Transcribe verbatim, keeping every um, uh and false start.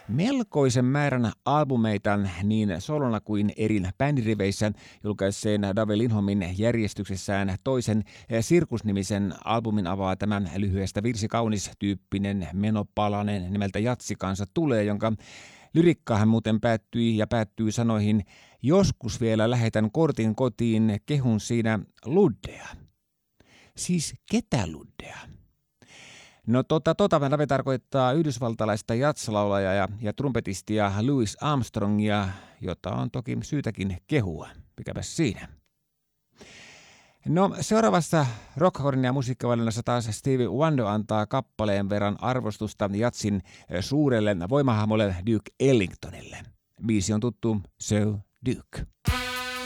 Melkoisen määrän albumeita niin solona kuin eri bändiriveissä julkaisseen Dave Lindholmin järjestyksessään toisen Sirkus-nimisen albumin avaa tämän lyhyestä virsi kaunis tyyppinen menopalanen nimeltä Jatsi kansa tulee, jonka lyrikkahan muuten päättyi ja päättyy sanoihin joskus vielä lähetän kortin kotiin, kehun siinä Luddea. Siis ketä Luddea? No tota, tota Dave tarkoittaa yhdysvaltalaista jatslaulajaa ja, ja trumpetistia Louis Armstrongia, jota on toki syytäkin kehua. Mikäpäs siinä. No seuraavassa Rockhornin ja musiikkivalinnassa taas Stevie Wonder antaa kappaleen verran arvostusta jatsin suurelle voimahahmolle Duke Ellingtonille. Biisi on tuttu So Duke.